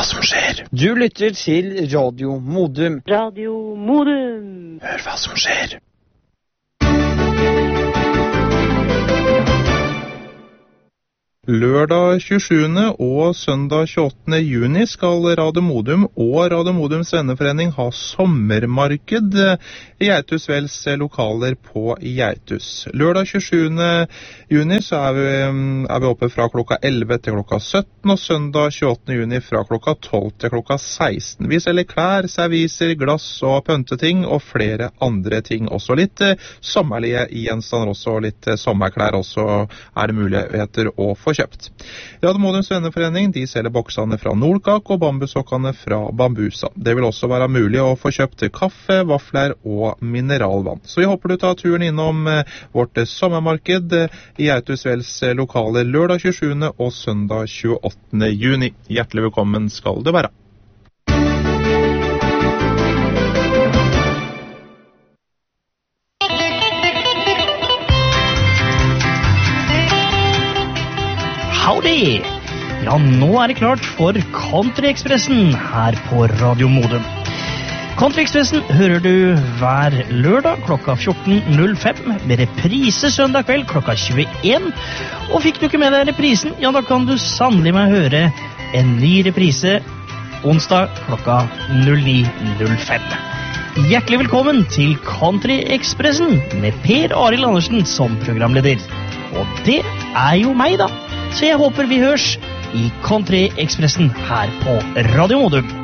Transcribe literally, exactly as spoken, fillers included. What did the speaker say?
som skjer. Du lytter til Radio Modum. Radio Modum. Hør hva som skjer. Lørdag tjuesjuende og søndag tjueåttende juni skal Radio Modum og Radio Modums venneforening ha sommermarked i Gjerthus Vels lokaler på Gjerthus. Lørdag tjuesjuende juni så er vi, er vi oppe fra klokka elleve til klokka sytten, og søndag tjueåttende juni fra klokka tolv til klokka seksten. Vi selger klær, serviser, glass og pønteting og flere andre ting. Også litt sommerlige gjenstander, også litt sommerklær, også er det muligheter å få kjøpt. Radio Modums venneforening, de selger boksene fra Nordkak og bambusokkene fra Bambusa. Det vil også være mulig å få kjøpt kaffe, vafler og mineralvann. Så jeg håper du tar turen innom vårt sommermarked i Gjerthus Vels lokaler lørdag tjuesjuende og søndag tjueåttende juni. Hjertelig velkommen skal du være. Howdy! Ja, nå er det klart for Country-Ekspressen her på Radio Modum. Country-Ekspressen hører du hver lørdag klokka fjorten null fem, med reprise søndag kveld klokka tjueen. Og fikk du ikke med deg reprisen, ja, da kan du sannelig meg høre en ny reprise onsdag klokka null ni null fem. Hjertelig velkommen til Country-Ekspressen med Per Arild Andersen som programleder. Og det er jo meg da. Så jeg håper vi hørs i Country-Ekspressen her på Radio Modum.